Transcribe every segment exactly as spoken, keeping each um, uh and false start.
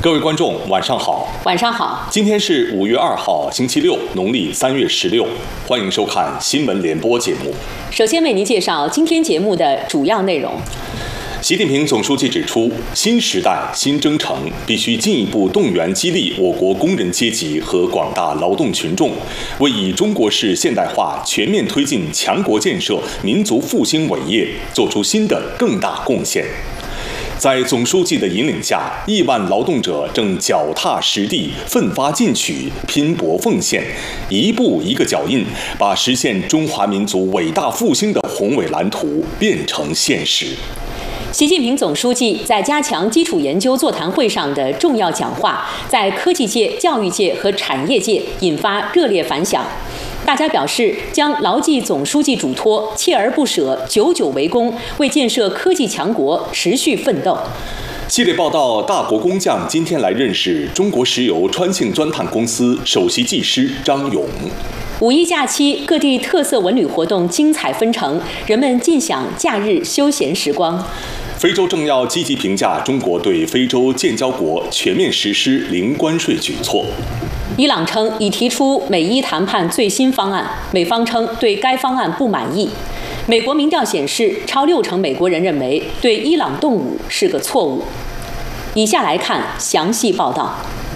各位观众，晚上好。 晚上好。 今天是五月二号，星期六，农历三月十六。欢迎收看新闻联播节目。 首先为您介绍今天节目的主要内容。 习近平总书记指出，新时代新征程必须进一步动员激励我国工人阶级和广大劳动群众，为以中国式现代化全面推进强国建设、民族复兴伟业做出新的更大贡献。在总书记的引领下，亿万劳动者正脚踏实地、奋发进取、拼搏奉献，一步一个脚印，把实现中华民族伟大复兴的宏伟蓝图变成现实。 习近平总书记在加强基础研究座谈会上的重要讲话，在科技界、教育界和产业界引发热烈反响。大家表示将牢记总书记嘱托，锲而不舍，久久为功，为建设科技强国持续奋斗。 系列报道：大国工匠今天来认识中国石油川信钻探公司首席技师张勇。 五一假期，各地特色文旅活动精彩纷呈，人们尽享假日休闲时光。 非洲政要积极评价中国对非洲建交国全面实施零关税举措。 伊朗称已提出美伊谈判最新方案，美方称对该方案不满意。美国民调显示，超六成美国人认为对伊朗动武是个错误。以下来看详细报道。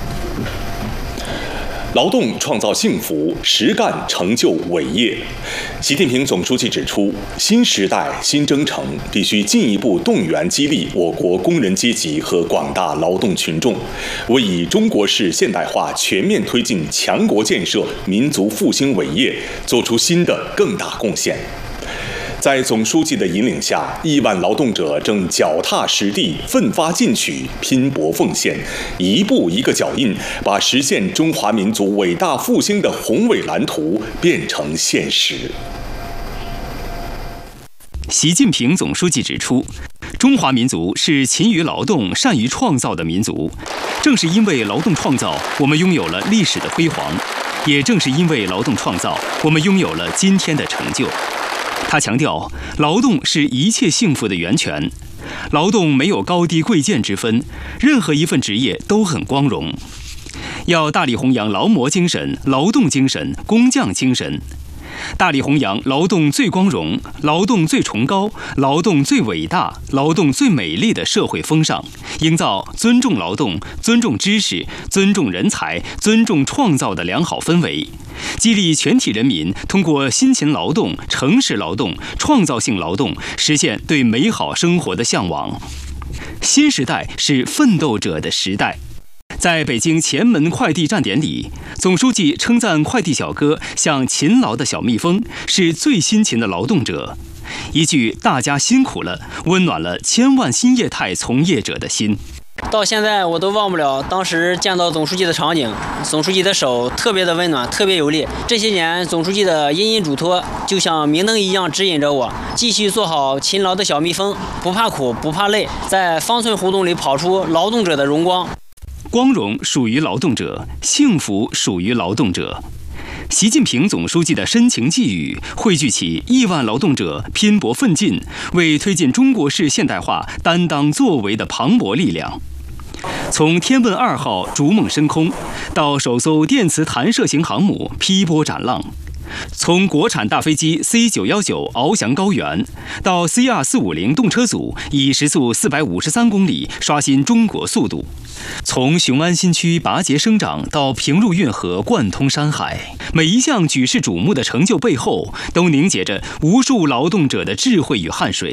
劳动创造幸福，实干成就伟业。习近平总书记指出，新时代新征程必须进一步动员激励我国工人阶级和广大劳动群众，为以中国式现代化全面推进强国建设、民族复兴伟业做出新的更大贡献。在总书记的引领下，亿万劳动者正脚踏实地、奋发进取、拼搏奉献，一步一个脚印，把实现中华民族伟大复兴的宏伟蓝图变成现实。 习近平总书记指出，中华民族是勤于劳动、善于创造的民族。正是因为劳动创造，我们拥有了历史的辉煌；也正是因为劳动创造，我们拥有了今天的成就。他强调，劳动是一切幸福的源泉，劳动没有高低贵贱之分，任何一份职业都很光荣。要大力弘扬劳模精神、劳动精神、工匠精神，大力弘扬劳动最光荣、劳动最崇高、劳动最伟大、劳动最美丽的社会风尚，营造尊重劳动、尊重知识、尊重人才、尊重创造的良好氛围，激励全体人民通过辛勤劳动、诚实劳动、创造性劳动，实现对美好生活的向往。新时代是奋斗者的时代。在北京前门快递站点里，总书记称赞快递小哥像勤劳的小蜜蜂，是最辛勤的劳动者。一句大家辛苦了，温暖了千万新业态从业者的心。 到现在我都忘不了当时见到总书记的场景，总书记的手特别的温暖，特别有力。这些年总书记的殷殷嘱托就像明灯一样指引着我，继续做好勤劳的小蜜蜂，不怕苦不怕累，在方寸胡同里跑出劳动者的荣光。 光荣属于劳动者，幸福属于劳动者。习近平总书记的深情寄语，汇聚起亿万劳动者拼搏奋进，为推进中国式现代化担当作为的磅礴力量。从天问二号逐梦升空，到首艘电磁弹射型航母劈波斩浪；从国产大飞机 C 九一九翱翔高原，到 C 二四五零动车组以时速四百五十三公里刷新中国速度；从雄安新区拔节生长到平入运河贯通山海，每一项举世瞩目的成就背后，都凝结着无数劳动者的智慧与汗水。